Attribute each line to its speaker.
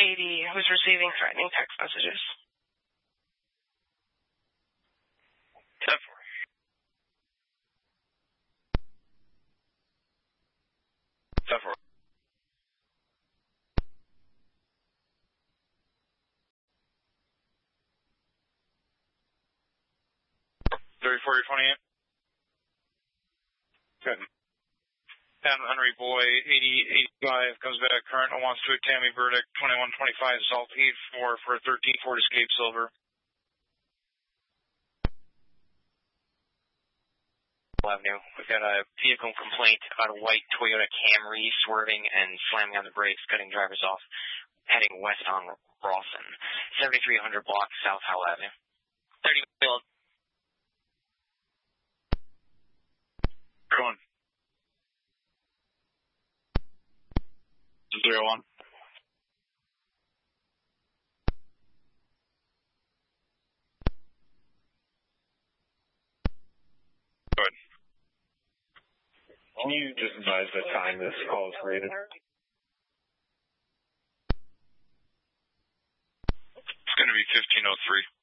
Speaker 1: 80 who's receiving threatening text messages.
Speaker 2: 10-4. 10-4. 30-40-28. Good. Adam Henry Boy, 80-85, comes back current and wants to a Tammy Burdick, 21-25, Salt 8-4 for a 13-Ford Escape Silver.
Speaker 3: Avenue. We've got a vehicle complaint about a white Toyota Camry swerving and slamming on the brakes, cutting drivers off, heading west on Rawson. 7300 block South Howell Avenue. 30 field.
Speaker 2: Go on. 01. Go ahead.
Speaker 4: Can you just advise the time this call is rated?
Speaker 2: It's going to be 15:03.